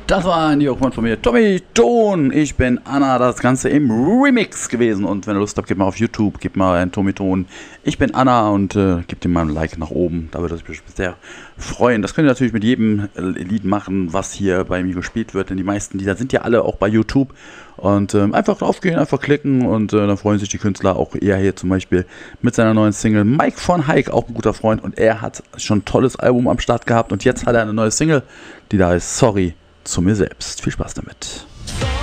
Das war ein Jörg von mir, Tommy Ton. Ich bin Anna, das Ganze im Remix gewesen. Und wenn ihr Lust habt, gebt mal auf YouTube, gebt mal einen Tommy Ton. Ich bin Anna und gebt ihm mal ein Like nach oben. Da würde ich mich sehr freuen. Das könnt ihr natürlich mit jedem Lied machen, was hier bei mir gespielt wird. Denn die meisten Lieder sind ja alle auch bei YouTube. Und einfach draufgehen, einfach klicken und dann freuen sich die Künstler. Auch er hier zum Beispiel mit seiner neuen Single. Mike von Heik, auch ein guter Freund. Und er hat schon ein tolles Album am Start gehabt. Und jetzt hat er eine neue Single, die da ist Sorry zu mir selbst. Viel Spaß damit.